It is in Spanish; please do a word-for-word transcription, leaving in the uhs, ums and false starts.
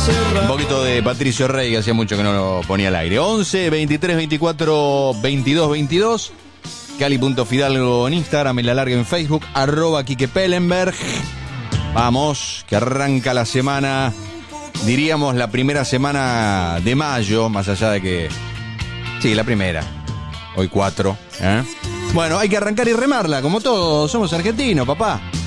Un poquito de Patricio Rey, que hacía mucho que no lo ponía al aire. once, veintitrés, veinticuatro, veintidós, veintidós. Cali.Fidalgo en Instagram, en la larga en Facebook, arroba Quique Pellenberg. Vamos, que arranca la semana, diríamos la primera semana de mayo, más allá de que... Sí, la primera. Hoy cuatro, ¿eh? Bueno, hay que arrancar y remarla, como todos, somos argentinos, papá.